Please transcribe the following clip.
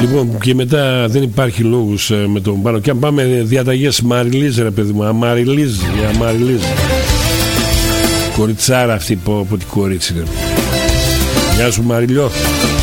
Λοιπόν, και μετά δεν υπάρχει λόγους με τον Πάνο. Και αν πάμε διαταγές Μαριλίζ, ρε παιδί μου, Αμαριλίζ. Κοριτσάρα αυτή, πω τι κορίτσι είναι. Γεια σου Μαριλιό.